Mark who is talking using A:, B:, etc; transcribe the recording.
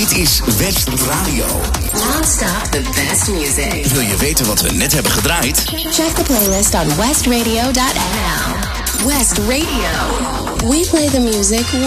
A: Dit is West Radio.
B: Non-stop the best music.
A: Wil je weten wat we net hebben gedraaid?
B: Check the playlist on westradio.nl. West Radio. We play the music